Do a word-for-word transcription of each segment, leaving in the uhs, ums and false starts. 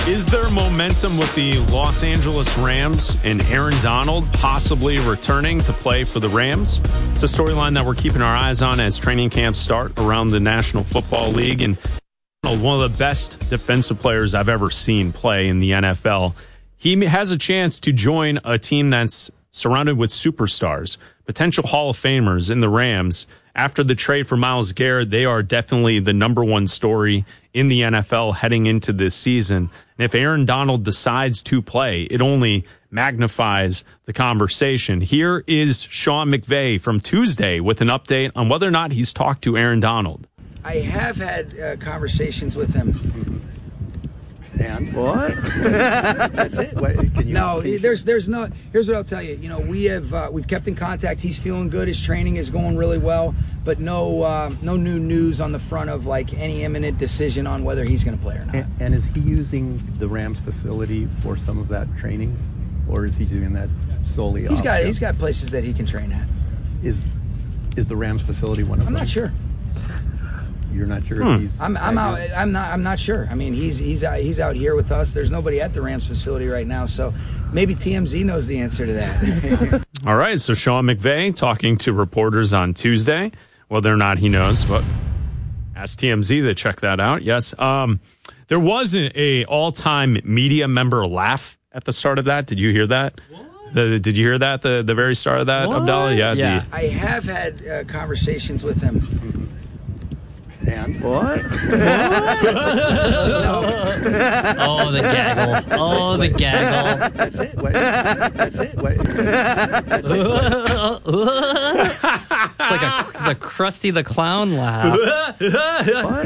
Is there momentum with the Los Angeles Rams and Aaron Donald possibly returning to play for the Rams? It's a storyline that we're keeping our eyes on as training camps start around the National Football League. And one of the best defensive players I've ever seen play in the N F L. He has a chance to join a team that's surrounded with superstars, potential Hall of Famers in the Rams. After the trade for Myles Garrett, they are definitely the number one story in the N F L heading into this season. And if Aaron Donald decides to play, it only magnifies the conversation. Here is Sean McVay from Tuesday with an update on whether or not he's talked to Aaron Donald. I have had uh, conversations with him. And what? That's it. What, can you, no, can you... there's there's no. Here's what I'll tell you. You know, we have uh, we've kept in contact. He's feeling good. His training is going really well, but no uh, no new news on the front of like any imminent decision on whether he's going to play or not. And, and is he using the Rams facility for some of that training, or is he doing that solely? He's off got him? he's got places that he can train at. Is is the Rams facility one of I'm them? not sure. You're not sure Hmm. if he's. I'm I'm out. I'm not. I'm not sure. I mean, he's he's out, he's out here with us. There's nobody at the Rams facility right now, so maybe T M Z knows the answer to that. All right, so Sean McVay talking to reporters on Tuesday, whether or not he knows, but ask T M Z to check that out. Yes, um, there was an a all-time media member laugh at the start of that. Did you hear that? The, did you hear that? The the very start of that, What? Abdallah? Yeah. Yeah. The, I have had uh, conversations with him. And what? Oh, the gaggle. Oh, the gaggle. That's it. What? That's it. What? That's it. It's like a the Krusty the Clown laugh. What?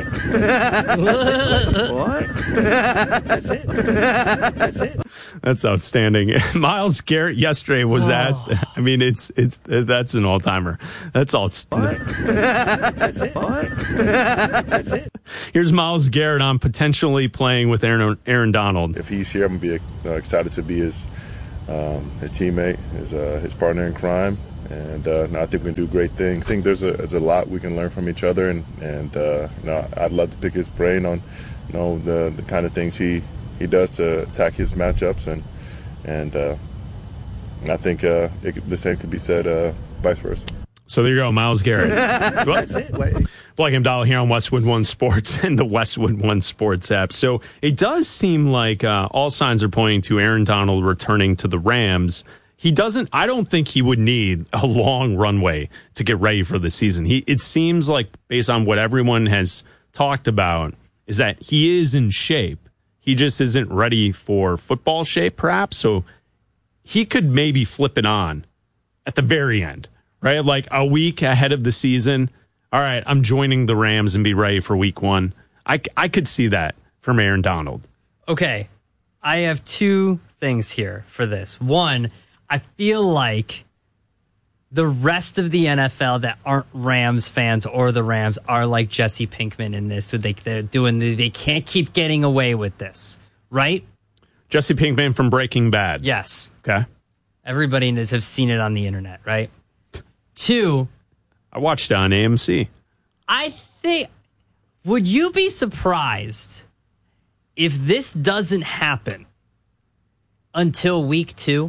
What? That's it. That's it. That's outstanding. Myles Garrett yesterday was Oh. asked. I mean, it's it's that's an all timer. That's all. What? That's it. What? That's it. Here's Myles Garrett on potentially playing with Aaron Aaron Donald. If he's here, I'm gonna be uh, excited to be his um, his teammate, his uh, his partner in crime, and uh, no, I think we can do great things. I think there's a there's a lot we can learn from each other, and and uh, you know, I'd love to pick his brain on you know the the kind of things he, he does to attack his matchups, and and uh, I think uh, it, the same could be said uh, vice versa. So there you go, Myles Garrett. Well, That's it. Blake Abdallah here on Westwood One Sports and the Westwood One Sports app. So it does seem like uh, all signs are pointing to Aaron Donald returning to the Rams. He doesn't, I don't think he would need a long runway to get ready for the season. He, it seems like, based on what everyone has talked about, is that he is in shape. He just isn't ready for football shape, perhaps. So he could maybe flip it on at the very end. Right, like a week ahead of the season. All right, I'm joining the Rams and be ready for week one. I, I could see that from Aaron Donald. Okay, I have two things here for this. One, I feel like the rest of the N F L that aren't Rams fans or the Rams are like Jesse Pinkman in this. So they, they're doing the, they can't keep getting away with this, right? Jesse Pinkman from Breaking Bad. Yes. Okay. Everybody has seen it on the internet, right? Two, I watched it on A M C. I think, would you be surprised if this doesn't happen until week two?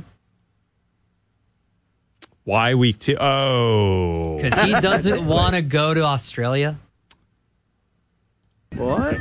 Why week two? Oh. Because he doesn't want to go to Australia? What?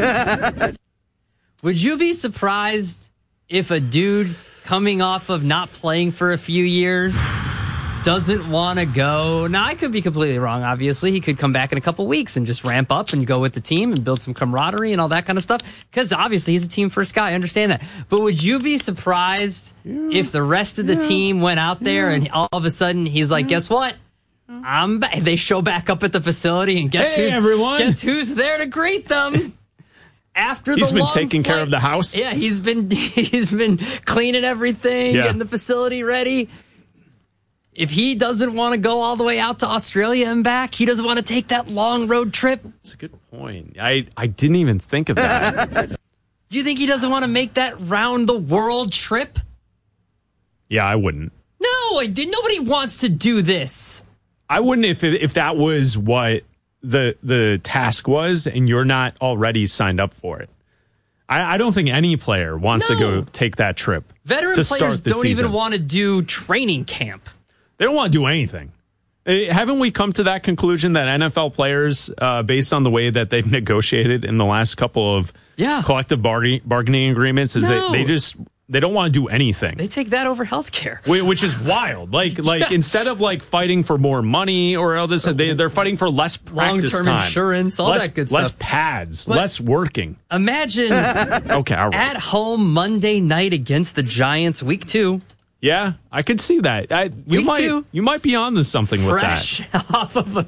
Would you be surprised if a dude coming off of not playing for a few years doesn't want to go? Now, I could be completely wrong, obviously. He could come back in a couple weeks and just ramp up and go with the team and build some camaraderie and all that kind of stuff. Because obviously he's a team first guy. I understand that. But would you be surprised yeah. if the rest of the yeah. team went out there yeah. and all of a sudden he's like, yeah. guess what? I'm back. They show back up at the facility and guess hey, who's everyone. Guess who's there to greet them? After the he's been long taking flight. care of the house. Yeah, he's been he's been cleaning everything, yeah. getting the facility ready. If he doesn't want to go all the way out to Australia and back, he doesn't want to take that long road trip. That's a good point. I, I didn't even think of that. You think he doesn't want to make that round the world trip? Yeah, I wouldn't. No, I did. Nobody wants to do this. I wouldn't if it, if that was what the the task was and you're not already signed up for it. I, I don't think any player wants No. to go take that trip. Veteran to players start the don't season. even want to do training camp. They don't want to do anything. Eh, Haven't we come to that conclusion that N F L players, uh, based on the way that they've negotiated in the last couple of Yeah. collective bargaining, bargaining agreements, is No. that they just they don't want to do anything, They take that over healthcare. Wh- which is wild. Like like Yes. instead of like fighting for more money or all this, they they're fighting for less practice Long-term time, insurance, all less, that good less stuff. pads, But- less working. Imagine Okay, all right. at home Monday night against the Giants, week two, Yeah, I could see that. I, you Week might two. you might be onto something with that. fresh off of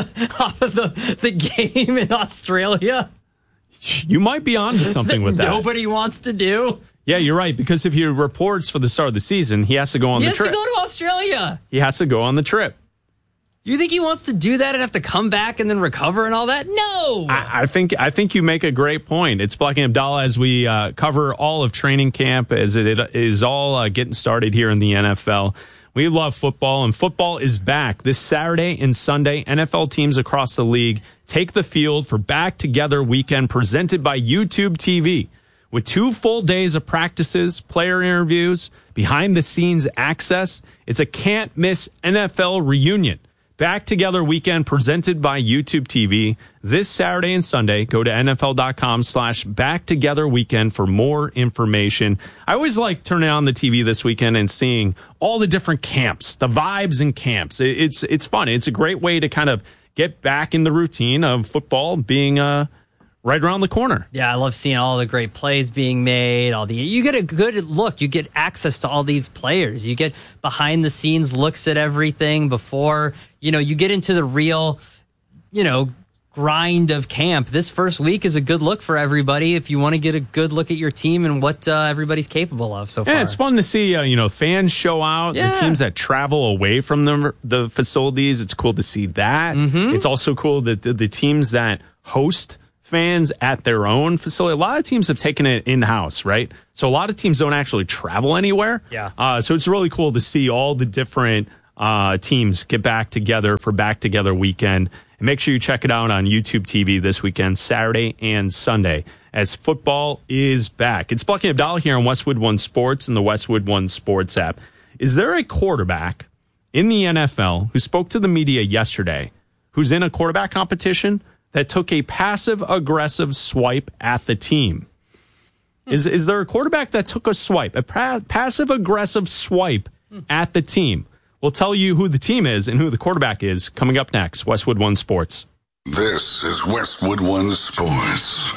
off of the, the game in Australia. You might be onto something with that. Nobody wants to do. Yeah, you're right. Because if he reports for the start of the season, he has to go on He the has trip. to go to Australia. he has to go on the trip. You think he wants to do that and have to come back and then recover and all that? No. I, I think I think you make a great point. It's Blackie Abdallah as we uh, cover all of training camp as it, it is all uh, getting started here in the N F L. We love football, and football is back this Saturday and Sunday. N F L teams across the league take the field for Back Together Weekend presented by YouTube T V. With two full days of practices, player interviews, behind-the-scenes access, it's a can't-miss N F L reunion. Back Together Weekend presented by YouTube T V this Saturday and Sunday. Go to nfl.com slash back together weekend for more information. I always like turning on the T V this weekend and seeing all the different camps, the vibes in camps. It- It's, it's fun. It's a great way to kind of get back in the routine of football being uh, right around the corner. Yeah, I love seeing all the great plays being made. All the you get a good look. You get access to all these players. You get behind the scenes looks at everything before you know you get into the real, you know, grind of camp. This first week is a good look for everybody if you want to get a good look at your team and what uh, everybody's capable of so far. Yeah, it's fun to see, uh, you know, fans show out, Yeah. the teams that travel away from the, the facilities. It's cool to see that. Mm-hmm. It's also cool that the, the teams that host fans at their own facility. A lot of teams have taken it in-house, right? So a lot of teams don't actually travel anywhere. Yeah. Uh, so it's really cool to see all the different uh, teams get back together for Back Together Weekend. And make sure you check it out on YouTube T V this weekend, Saturday and Sunday, as football is back. It's Blackie Abdallah here on Westwood One Sports and the Westwood One Sports app. Is there a quarterback in the N F L who spoke to the media yesterday who's in a quarterback competition that took a passive-aggressive swipe at the team? Is is there a quarterback that took a swipe, a pa- passive-aggressive swipe at the team? We'll tell you who the team is and who the quarterback is coming up next. Westwood One Sports. This is Westwood One Sports.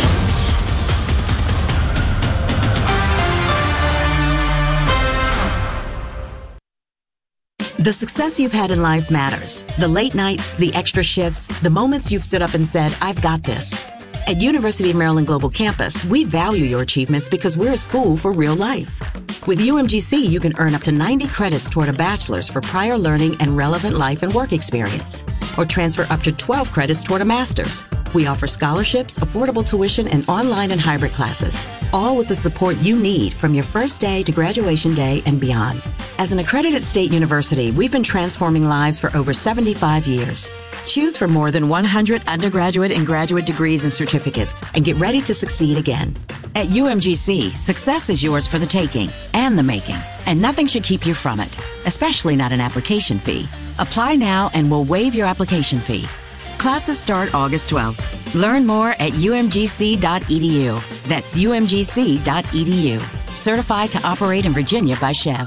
The success you've had in life matters. The late nights, the extra shifts, the moments you've stood up and said, I've got this. At University of Maryland Global Campus, we value your achievements because we're a school for real life. With U M G C, you can earn up to ninety credits toward a bachelor's for prior learning and relevant life and work experience, or transfer up to twelve credits toward a master's. We offer scholarships, affordable tuition, and online and hybrid classes, all with the support you need from your first day to graduation day and beyond. As an accredited state university, we've been transforming lives for over seventy-five years. Choose from more than one hundred undergraduate and graduate degrees and certificates and get ready to succeed again. At U M G C, success is yours for the taking and the making, and nothing should keep you from it, especially not an application fee. Apply now and we'll waive your application fee. Classes start August twelfth. Learn more at u m g c dot e d u. That's u m g c dot e d u. Certified to operate in Virginia by Chev.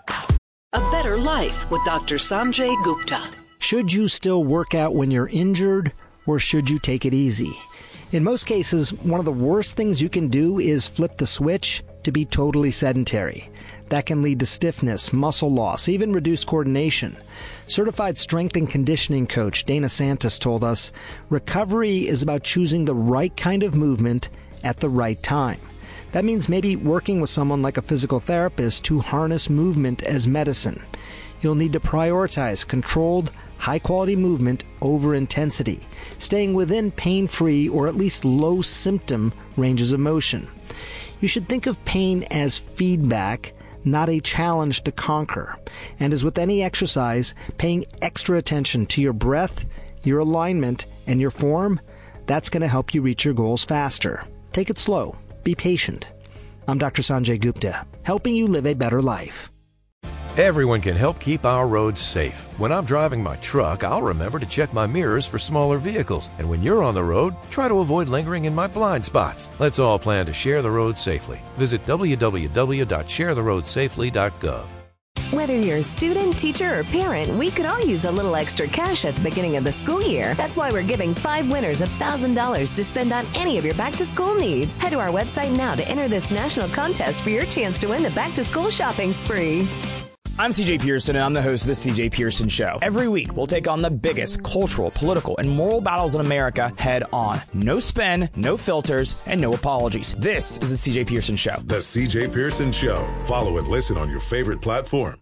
A better life with Doctor Sanjay Gupta. Should you still work out when you're injured, or should you take it easy? In most cases, one of the worst things you can do is flip the switch to be totally sedentary. That can lead to stiffness, muscle loss, even reduced coordination. Certified strength and conditioning coach Dana Santos told us, recovery is about choosing the right kind of movement at the right time. That means maybe working with someone like a physical therapist to harness movement as medicine. You'll need to prioritize controlled, high-quality movement over intensity, staying within pain-free or at least low-symptom ranges of motion. You should think of pain as feedback, not a challenge to conquer. And as with any exercise, paying extra attention to your breath, your alignment, and your form, that's going to help you reach your goals faster. Take it slow. Be be patient. I'm Doctor Sanjay Gupta, helping you live a better life. Everyone can help keep our roads safe. When I'm driving my truck, I'll remember to check my mirrors for smaller vehicles. And when you're on the road, try to avoid lingering in my blind spots. Let's all plan to share the road safely. Visit w w w dot share the road safely dot gov. Whether you're a student, teacher, or parent, we could all use a little extra cash at the beginning of the school year. That's why we're giving five winners one thousand dollars to spend on any of your back-to-school needs. Head to our website now to enter this national contest for your chance to win the back-to-school shopping spree. I'm C J Pearson, and I'm the host of The C J Pearson Show. Every week, we'll take on the biggest cultural, political, and moral battles in America head on. No spin, no filters, and no apologies. This is The C J Pearson Show. The C J Pearson Show. Follow and listen on your favorite platform.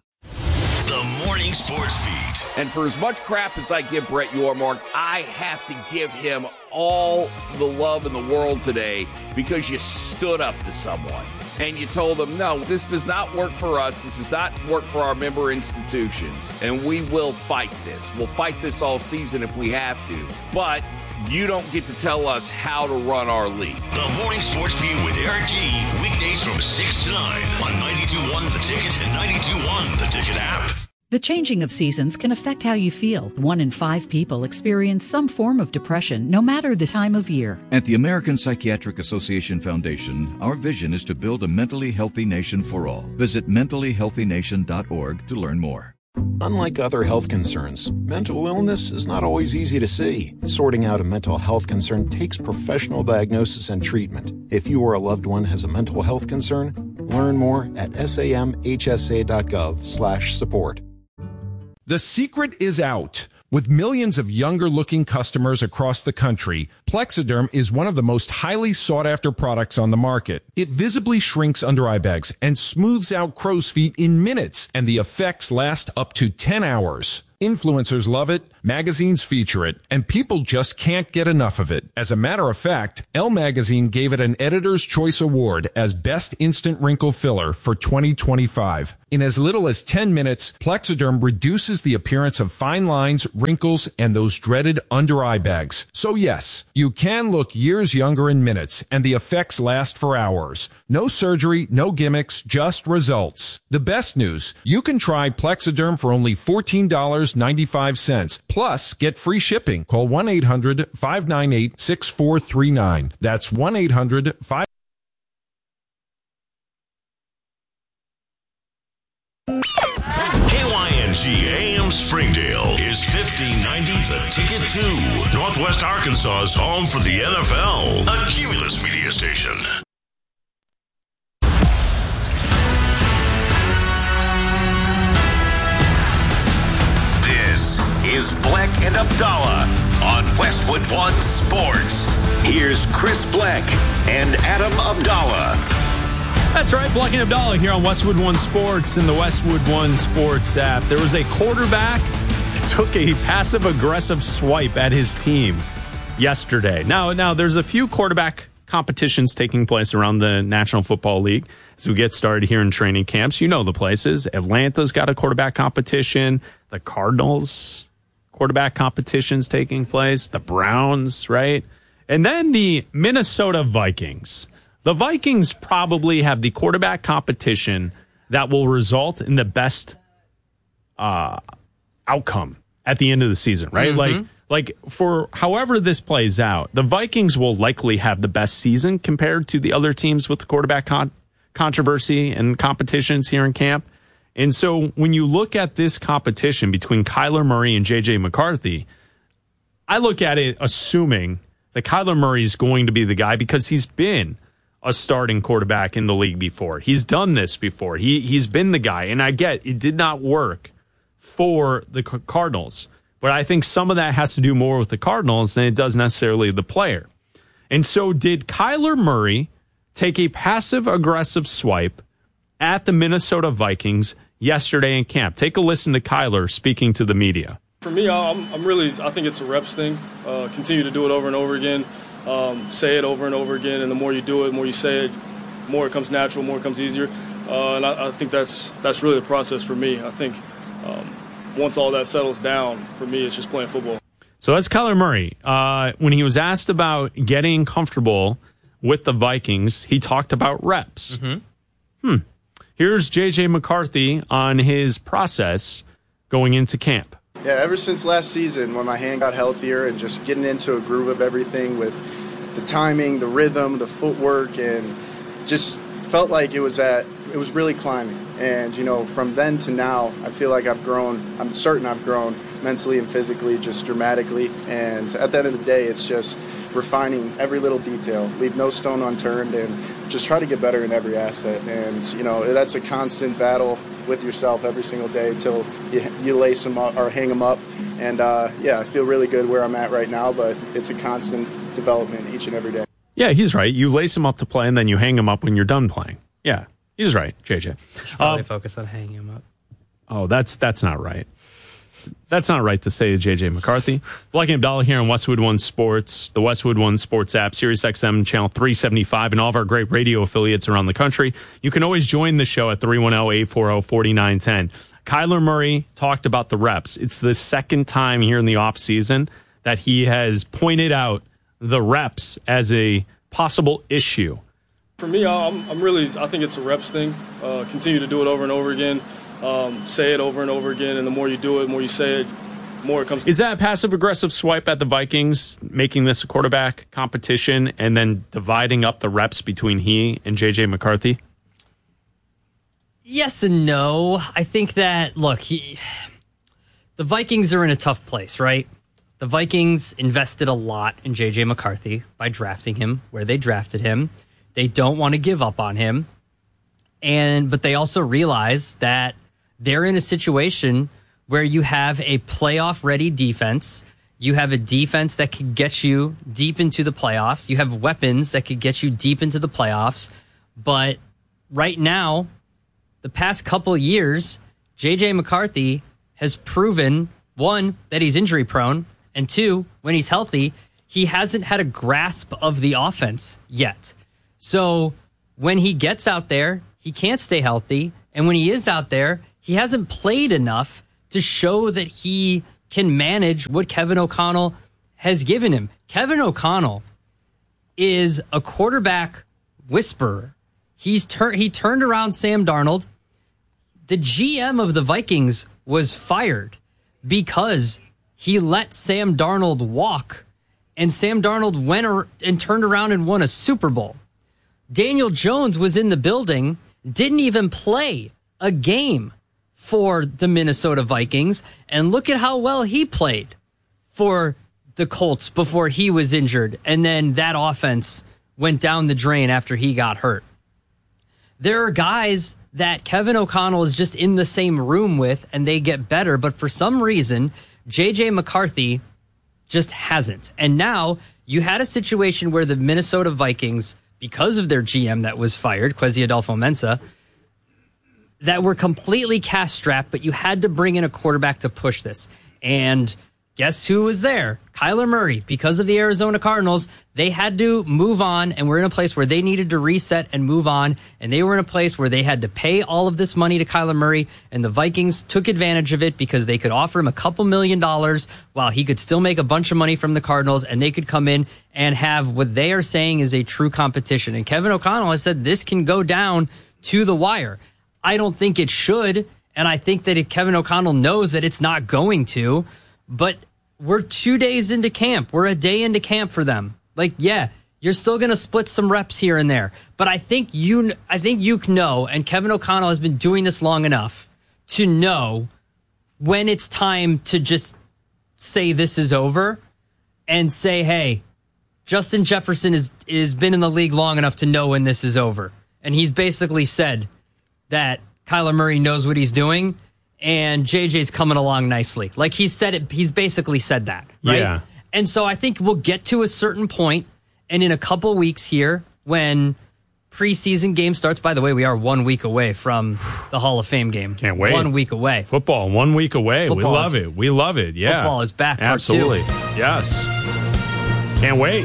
The Morning Sports Beat. And for as much crap as I give Brett Yormark, I have to give him all the love in the world today because you stood up to someone. And you told them, no, this does not work for us. This does not work for our member institutions. And we will fight this. We'll fight this all season if we have to. But you don't get to tell us how to run our league. The Morning Sports Beat with Eric G. Weekdays from six to nine on ninety-two point one The Ticket and ninety-two point one The Ticket app. The changing of seasons can affect how you feel. One in five people experience some form of depression, no matter the time of year. At the American Psychiatric Association Foundation, our vision is to build a mentally healthy nation for all. Visit mentally healthy nation dot org to learn more. Unlike other health concerns, mental illness is not always easy to see. Sorting out a mental health concern takes professional diagnosis and treatment. If you or a loved one has a mental health concern, learn more at samhsa dot gov slash support. The secret is out. With millions of younger-looking customers across the country, Plexiderm is one of the most highly sought-after products on the market. It visibly shrinks under eye bags and smooths out crow's feet in minutes, and the effects last up to ten hours. Influencers love it, magazines feature it, and people just can't get enough of it. As a matter of fact, Elle Magazine gave it an Editor's Choice Award as Best Instant Wrinkle Filler for twenty twenty-five. In as little as ten minutes, Plexiderm reduces the appearance of fine lines, wrinkles, and those dreaded under-eye bags. So yes, you can look years younger in minutes, and the effects last for hours. No surgery, no gimmicks, just results. The best news, you can try Plexiderm for only fourteen dollars and ninety-five cents. Plus, get free shipping. Call one eight hundred five nine eight six four three nine. That's one eight hundred five K Y N G A M Springdale is fifteen ninety The Ticket two. Northwest Arkansas's home for the N F L. A Cumulus media station. This is Black and Abdallah on Westwood One Sports. Here's Chris Black and Adam Abdallah. That's right, Black and Abdallah here on Westwood One Sports and the Westwood One Sports app. There was a quarterback that took a passive-aggressive swipe at his team yesterday. Now, now there's a few quarterback competitions taking place around the National Football League as we get started here in training camps. You know the places. Atlanta's got a quarterback competition. The Cardinals quarterback competitions taking place. The Browns, right? And then the Minnesota Vikings. The Vikings probably have the quarterback competition that will result in the best uh, outcome at the end of the season, right? Mm-hmm. Like, like for however this plays out, the Vikings will likely have the best season compared to the other teams with the quarterback con- controversy and competitions here in camp. And so when you look at this competition between Kyler Murray and J J McCarthy, I look at it assuming that Kyler Murray is going to be the guy because he's been a starting quarterback in the league before. He's done this before. He, he's been the guy. And I get it did not work for the Cardinals. But I think some of that has to do more with the Cardinals than it does necessarily the player. And so did Kyler Murray take a passive-aggressive swipe at the Minnesota Vikings yesterday in camp? Take a listen to Kyler speaking to the media. For me, I'm, I'm really, I think it's a reps thing. Uh, continue to do it over and over again. Um, say it over and over again, and the more you do it, the more you say it, the more it comes natural, the more it comes easier. Uh, and I, I think that's that's really the process for me. I think um, once all that settles down, for me, it's just playing football. So that's Kyler Murray. Uh, when he was asked about getting comfortable with the Vikings, he talked about reps. Mm-hmm. Hmm. Here's J J McCarthy on his process going into camp. Yeah, ever since last season when my hand got healthier and just getting into a groove of everything with the timing, the rhythm, the footwork, and just felt like it was at it was really climbing. And, you know, from then to now, I feel like I've grown. I'm certain I've grown mentally and physically just dramatically. And at the end of the day, it's just refining every little detail, leave no stone unturned, and just try to get better in every asset. And, you know, that's a constant battle with yourself every single day till you, you lace them up or hang them up. And, uh, yeah, I feel really good where I'm at right now, but it's a constant development each and every day. Yeah, he's right. You lace him up to play, and then you hang him up when you're done playing. Yeah, he's right, J J. Should probably um, focus on hanging him up. Oh, that's that's not right. That's not right to say to J J McCarthy. Black and Abdallah here on Westwood One Sports, the Westwood One Sports app, Sirius X M channel three seventy-five, and all of our great radio affiliates around the country. You can always join the show at three one zero, eight four zero, four nine one zero. Kyler Murray talked about the reps. It's the second time here in the offseason that he has pointed out the reps as a possible issue. For me, I'm, I'm really, I think it's a reps thing. Uh, continue to do it over and over again. Um, say it over and over again, and the more you do it, the more you say it, the more it comes. Is that a passive-aggressive swipe at the Vikings, making this a quarterback competition and then dividing up the reps between he and J J McCarthy? Yes and no. I think that, look, he, the Vikings are in a tough place, right? The Vikings invested a lot in J J McCarthy by drafting him where they drafted him. They don't want to give up on him. And but they also realize that they're in a situation where you have a playoff-ready defense. You have a defense that could get you deep into the playoffs. You have weapons that could get you deep into the playoffs. But right now, the past couple years, J J McCarthy has proven, one, that he's injury-prone, and two, when he's healthy, he hasn't had a grasp of the offense yet. So when he gets out there, he can't stay healthy. And when he is out there, he hasn't played enough to show that he can manage what Kevin O'Connell has given him. Kevin O'Connell is a quarterback whisperer. He's tur- he turned around Sam Darnold. The G M of the Vikings was fired because he let Sam Darnold walk, and Sam Darnold went ar- and turned around and won a Super Bowl. Daniel Jones was in the building, didn't even play a game for the Minnesota Vikings, and look at how well he played for the Colts before he was injured, and then that offense went down the drain after he got hurt. There are guys that Kevin O'Connell is just in the same room with, and they get better, but for some reason, J J McCarthy just hasn't. And now you had a situation where the Minnesota Vikings, because of their G M that was fired, Kwesi Adolfo-Mensah, that were completely cash-strapped, but you had to bring in a quarterback to push this. And guess who was there? Kyler Murray. Because of the Arizona Cardinals, they had to move on, and we're in a place where they needed to reset and move on, and they were in a place where they had to pay all of this money to Kyler Murray, and the Vikings took advantage of it because they could offer him a couple million dollars while he could still make a bunch of money from the Cardinals, and they could come in and have what they are saying is a true competition. And Kevin O'Connell has said this can go down to the wire. I don't think it should, and I think that if Kevin O'Connell knows that it's not going to, but we're two days into camp. We're a day into camp for them. Like, yeah, you're still going to split some reps here and there, but I think you, I think you know, and Kevin O'Connell has been doing this long enough to know when it's time to just say this is over and say, hey, Justin Jefferson is is been in the league long enough to know when this is over, and he's basically said that Kyler Murray knows what he's doing, and J J's coming along nicely. Like he said it, he's basically said that, right? Yeah. And so I think we'll get to a certain point, and in a couple weeks here, when preseason game starts, by the way, we are one week away from the Hall of Fame game. Can't wait. One week away. Football, one week away. Football we love is, it. We love it. Yeah. Football is back. Absolutely. Part two. Yes. Can't wait.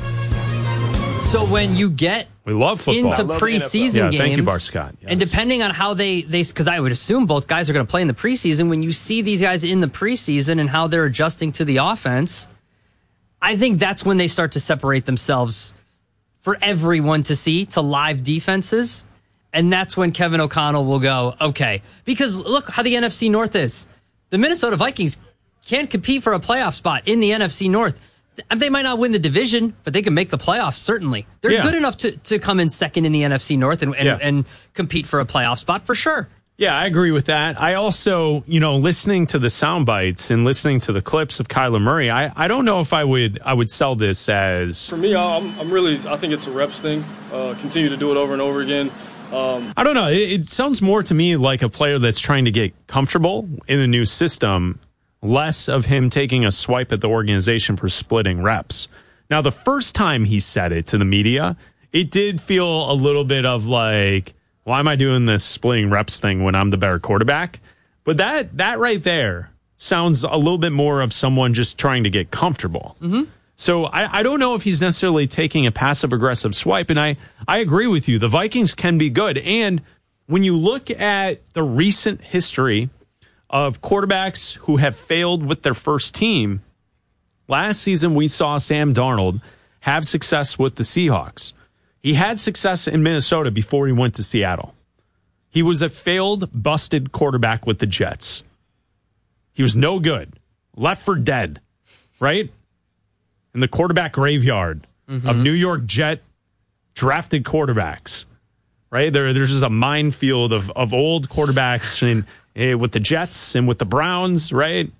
So when you get we love football. into preseason yeah, games, thank you, Bart Scott. Yes. And depending on how they, they, because I would assume both guys are going to play in the preseason, when you see these guys in the preseason and how they're adjusting to the offense, I think that's when they start to separate themselves for everyone to see, to live defenses. And that's when Kevin O'Connell will go, okay. Because look how the N F C North is. The Minnesota Vikings can't compete for a playoff spot in the N F C North. They might not win the division, but they can make the playoffs, certainly. They're yeah. good enough to, to come in second in the N F C North and, and, yeah. and compete for a playoff spot for sure. Yeah, I agree with that. I also, you know, listening to the sound bites and listening to the clips of Kyler Murray, I, I don't know if I would I would sell this as... For me, I'm, I'm really, I think it's a reps thing. Uh, continue to do it over and over again. Um, I don't know. It, it sounds more to me like a player that's trying to get comfortable in the new system, less of him taking a swipe at the organization for splitting reps. Now, the first time he said it to the media, it did feel a little bit of like, why am I doing this splitting reps thing when I'm the better quarterback? But that that right there sounds a little bit more of someone just trying to get comfortable. Mm-hmm. So I, I don't know if he's necessarily taking a passive-aggressive swipe, and I, I agree with you. The Vikings can be good. And when you look at the recent history of quarterbacks who have failed with their first team, last season we saw Sam Darnold have success with the Seahawks. He had success in Minnesota before he went to Seattle. He was a failed, busted quarterback with the Jets. He was no good. Left for dead, right? In the quarterback graveyard mm-hmm. of New York Jet drafted quarterbacks, right? There, there's just a minefield of, of old quarterbacks in, eh, with the Jets and with the Browns, right?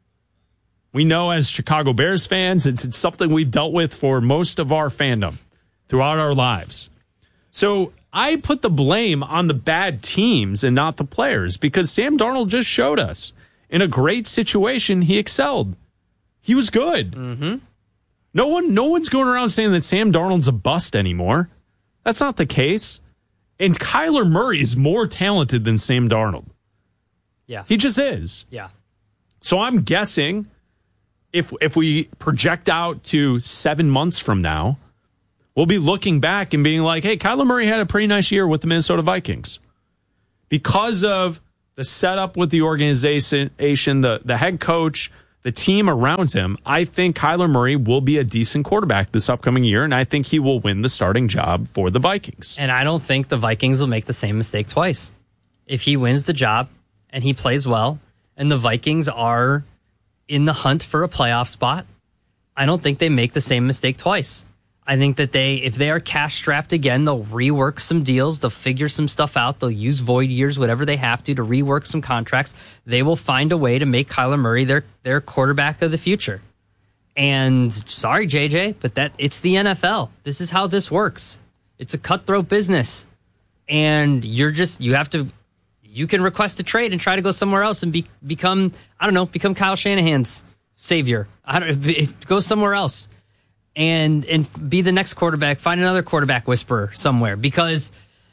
We know as Chicago Bears fans, it's, it's something we've dealt with for most of our fandom throughout our lives. So I put the blame on the bad teams and not the players because Sam Darnold just showed us in a great situation, he excelled. He was good. Mm-hmm. No one, no one's going around saying that Sam Darnold's a bust anymore. That's not the case. And Kyler Murray is more talented than Sam Darnold. Yeah. He just is. Yeah. So I'm guessing if if we project out to seven months from now, we'll be looking back and being like, hey, Kyler Murray had a pretty nice year with the Minnesota Vikings. Because of the setup with the organization, the, the head coach, the team around him, I think Kyler Murray will be a decent quarterback this upcoming year, and I think he will win the starting job for the Vikings. And I don't think the Vikings will make the same mistake twice. If he wins the job and he plays well, and the Vikings are in the hunt for a playoff spot, I don't think they make the same mistake twice. I think that they, if they are cash strapped again, they'll rework some deals. They'll figure some stuff out. They'll use void years, whatever they have to, to rework some contracts. They will find a way to make Kyler Murray their, their quarterback of the future. And sorry, J J, but that it's the N F L. This is how this works. It's a cutthroat business. And you're just, you have to, you can request a trade and try to go somewhere else and be, become, I don't know, become Kyle Shanahan's savior. I don't go somewhere else. And and be the next quarterback, find another quarterback whisperer somewhere. Because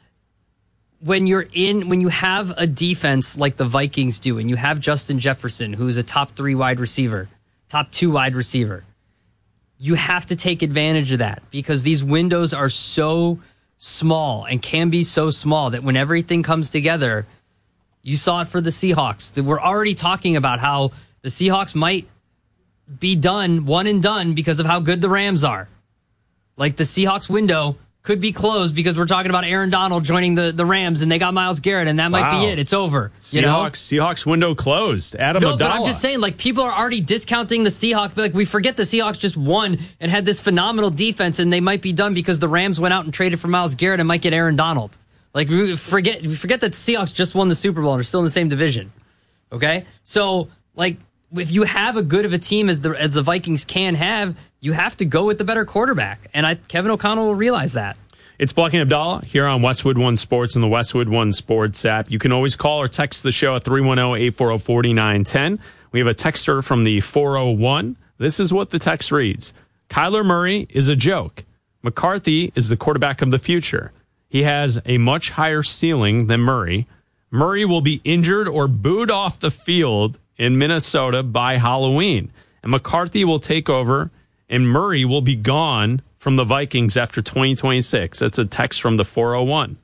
when you're in, when you have a defense like the Vikings do, and you have Justin Jefferson, who's a top three wide receiver, top two wide receiver, you have to take advantage of that because these windows are so small and can be so small that when everything comes together, you saw it for the Seahawks. We're already talking about how the Seahawks might be done, one and done, because of how good the Rams are. Like the Seahawks window could be closed because we're talking about Aaron Donald joining the, the Rams and they got Myles Garrett and that might wow. be it. It's over. Seahawks, you know? Seahawks window closed. Adam no, Abdallah. But I'm just saying, like, people are already discounting the Seahawks. But like, we forget the Seahawks just won and had this phenomenal defense and they might be done because the Rams went out and traded for Myles Garrett and might get Aaron Donald. Like, we forget, we forget that the Seahawks just won the Super Bowl and are still in the same division. Okay? So, like, if you have a good of a team as the as the Vikings can have, you have to go with the better quarterback. And I, Kevin O'Connell will realize that. It's Buck and Abdallah here on Westwood One Sports and the Westwood One Sports app. You can always call or text the show at three one zero, eight four zero, four nine one zero. We have a texter from the four oh one. This is what the text reads. Kyler Murray is a joke. McCarthy is the quarterback of the future. He has a much higher ceiling than Murray. Murray will be injured or booed off the field in Minnesota by Halloween. And McCarthy will take over, and Murray will be gone from the Vikings after twenty twenty-six. That's a text from the four oh one.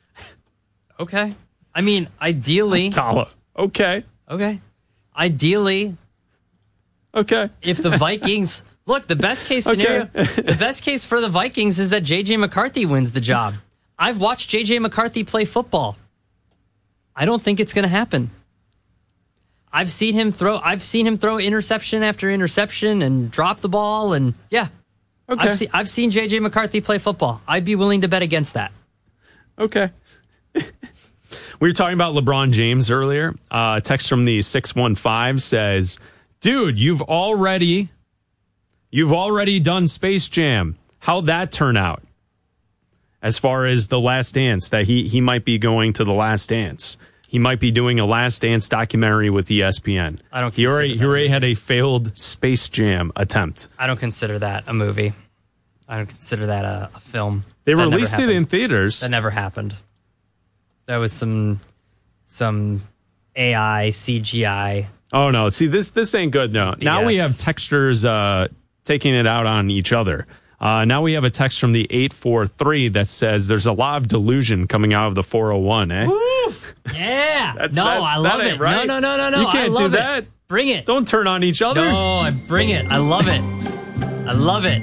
Okay. I mean, ideally... Tala. Okay. Okay. Ideally... Okay. if the Vikings Look, the best case scenario, Okay. the best case for the Vikings is that J J McCarthy wins the job. I've watched J J McCarthy play football. I don't think it's going to happen. I've seen him throw. I've seen him throw interception after interception and drop the ball, and yeah, Okay. I've seen I've seen J J McCarthy play football. I'd be willing to bet against that. Okay. We were talking about LeBron James earlier. Uh, text from the six one five says, "Dude, you've already, you've already done Space Jam. How'd that turn out? As far as the Last Dance, that he he might be going to the Last Dance." He might be doing a Last Dance documentary with E S P N. I don't He already, consider he already had a failed Space Jam attempt. I don't consider that a movie. I don't consider that a, a film. They That never released it happened. in theaters. That never happened. There was some some A I C G I. Oh no! See, this this ain't good. No. Now we have texters uh, taking it out on each other. Uh, now we have a text from the eight four three that says there's a lot of delusion coming out of the four oh one. Eh? Woo! Yeah. That's- no, that- I that love ain't it. right. No, no, no, no, no. You can't I love do it. that. Bring it. Don't turn on each other. No, I bring it. I love it. I love it.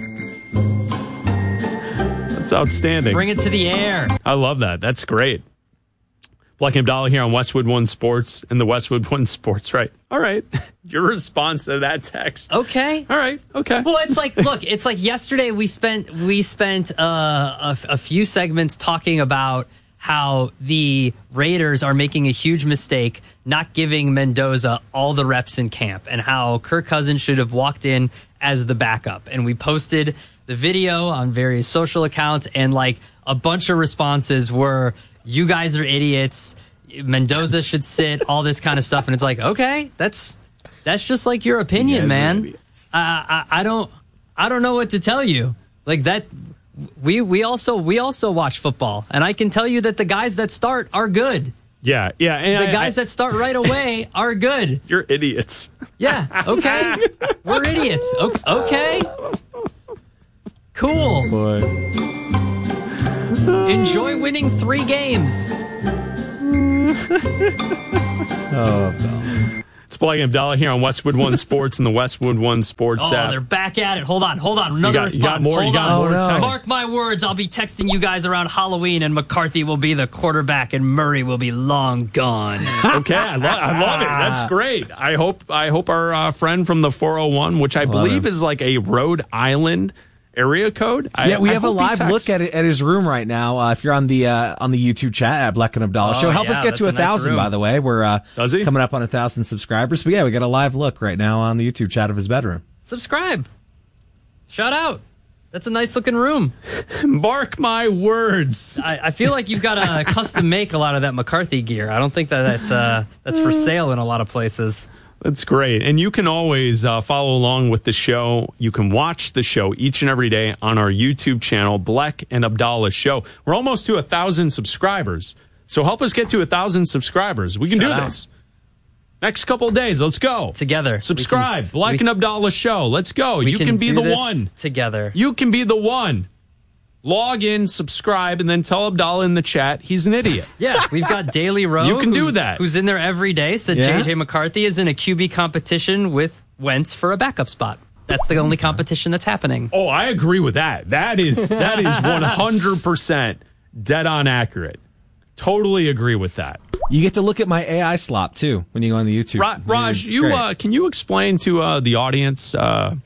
That's outstanding. Bring it to the air. I love that. That's great. Black and Abdallah here on Westwood One Sports and the Westwood One Sports. Right. All right. Your response to that text. Okay. All right. Okay. Well, it's like, look, it's like yesterday we spent we spent uh, a, a few segments talking about how the Raiders are making a huge mistake not giving Mendoza all the reps in camp, and how Kirk Cousins should have walked in as the backup. And we posted the video on various social accounts, and like a bunch of responses were, "You guys are idiots. Mendoza should sit," all this kind of stuff. And it's like, okay, that's that's just like your opinion, You guys are man. idiots. I, I I don't I don't know what to tell you. Like that, we we also we also watch football, and I can tell you that the guys that start are good. Yeah. Yeah. And The I- guys I- that start right away are good. You're idiots. Yeah. Okay. We're idiots. O- Okay. Cool. Boy. Enjoy winning three games. Oh, no. It's Black and Abdallah here on Westwood One Sports and the Westwood One Sports Oh, app. thort back at it. Hold on, hold on. Another got- you got response. more- you hold got on. more text. Mark my words. I'll be texting you guys around Halloween, and McCarthy will be the quarterback, and Murray will be long gone. Okay, I, lo- I love it. That's great. I hope I hope our uh, friend from the four oh one, which I believe him. is like a Rhode Island area code. I, Yeah, we I have a hope he live texts. look at it at his room right now. Uh, if you're on the uh, on the YouTube chat at Black and Abdallah Oh, Show, help yeah, us get to a that's a nice thousand. room. By the way, we're uh, Does he? coming up on a thousand subscribers. But yeah, we got a live look right now on the YouTube chat of his bedroom. Subscribe. Shout out. That's a nice looking room. Mark my words. I, I feel like you've got to custom make a lot of that McCarthy gear. I don't think that that's, uh, that's for sale in a lot of places. That's great. And you can always uh, follow along with the show. You can watch the show each and every day on our YouTube channel, Black and Abdallah Show. We're almost to a thousand subscribers. So help us get to a thousand subscribers. We can Shout do out. this. Next couple of days, let's go. Together. Subscribe. We can- Black we- and Abdallah Show. Let's go. We You can, be do the this one. together. You can be the one. Log in, subscribe, and then tell Abdallah in the chat he's an idiot. Yeah, we've got Daily Rowe. You can do who- that. Who's in there every day. Said Yeah. J J McCarthy is in a Q B competition with Wentz for a backup spot. That's the only competition that's happening. Oh, I agree with that. That is that is one hundred percent dead on accurate. Totally agree with that. You get to look at my A I slop too when you go on the YouTube. Ra- Raj, It's you great. uh, can you explain to uh, the audience uh,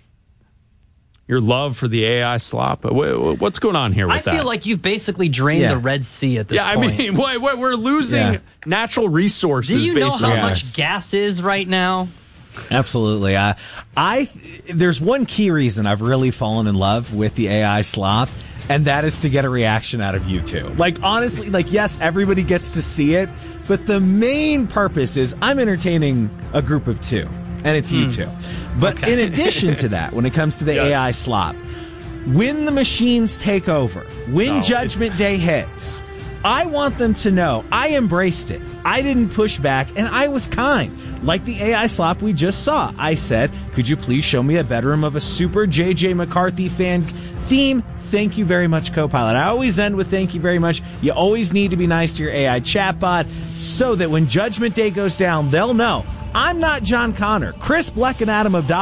your love for the A I slop? Wh- wh- What's going on here with I that? feel like you've basically drained Yeah. the Red Sea at this yeah, point. I mean, wait, wait, we're losing Yeah. natural resources. Do you know basically. how much gas is right now? Absolutely. Uh, I there's one key reason I've really fallen in love with the A I slop, and that is to get a reaction out of you two. Like honestly, like yes, everybody gets to see it, but the main purpose is I'm entertaining a group of two, and it's you Hmm. two. But Okay. in addition to that, when it comes to the Yes. A I slop, when the machines take over, when No, Judgment Day hits, I want them to know I embraced it. I didn't push back, and I was kind. Like the A I slop we just saw. I said, could you please show me a bedroom of a super J J McCarthy fan theme? Thank you very much, Copilot. I always end with thank you very much. You always need to be nice to your A I chatbot so that when Judgment Day goes down, they'll know I'm not John Connor, Chris Bleck, and Adam Abdallah.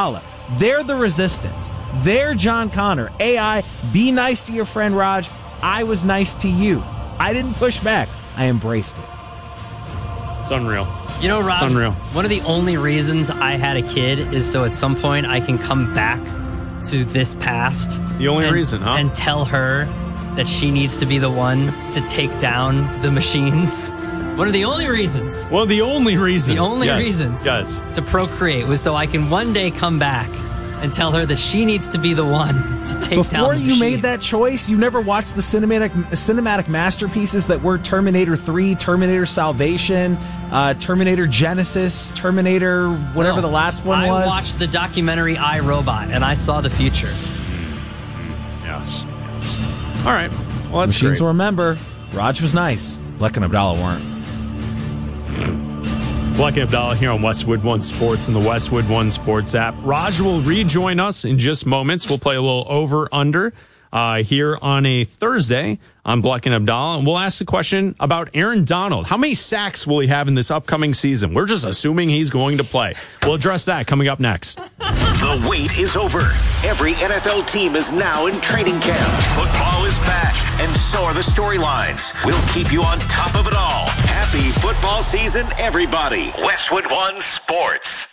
They're the resistance. They're John Connor. A I, be nice to your friend Raj. I was nice to you. I didn't push back. I embraced it. It's unreal. You know, Raj, it's unreal. One of the only reasons I had a kid is so at some point I can come back to this past. The only and, reason, huh? And tell her that she needs to be the one to take down the machines. One of the only reasons. One of the only reasons. The only yes. reasons yes. to procreate was so I can one day come back and tell her that she needs to be the one to take Before down the you machines. made that choice, you never watched the cinematic cinematic masterpieces that were Terminator three, Terminator Salvation, uh, Terminator Genesis, Terminator whatever No, the last one I was. I watched the documentary I, Robot, and I saw the future. Yes. yes. All right. Well, that's Machines great. will remember. Raj was nice. Bleck and Abdallah weren't. Bleck and Abdallah here on Westwood One Sports and the Westwood One Sports app. Raj will rejoin us in just moments. We'll play a little over-under uh, here on a Thursday on Bleck and Abdallah. And we'll ask the question about Aaron Donald. How many sacks will he have in this upcoming season? We're just assuming he's going to play. We'll address that coming up next. The wait is over. Every N F L team is now in training camp. Football is back, and so are the storylines. We'll keep you on top of it all. Happy football season, everybody. Westwood One Sports.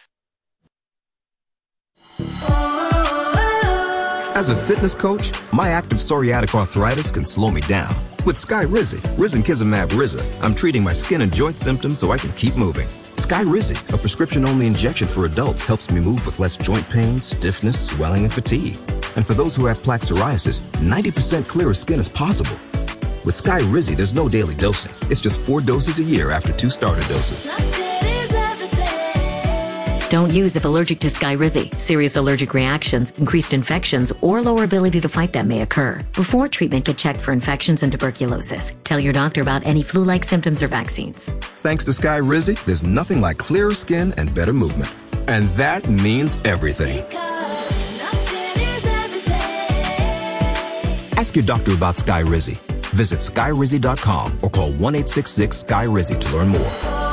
As a fitness coach, my active psoriatic arthritis can slow me down. With Skyrizi, Risankizumab Riza, I'm treating my skin and joint symptoms so I can keep moving. Skyrizi, a prescription-only injection for adults, helps me move with less joint pain, stiffness, swelling, and fatigue. And for those who have plaque psoriasis, ninety percent clearer skin is possible. With Skyrizi, there's no daily dosing. It's just four doses a year after two starter doses. Don't use if allergic to Skyrizi. Serious allergic reactions, increased infections, or lower ability to fight them may occur. Before treatment, get checked for infections and tuberculosis. Tell your doctor about any flu-like symptoms or vaccines. Thanks to Skyrizi, there's nothing like clearer skin and better movement. And that means everything. Ask your doctor about Skyrizi. Visit Skyrizi dot com or call one eight six six Sky Rizzi to learn more.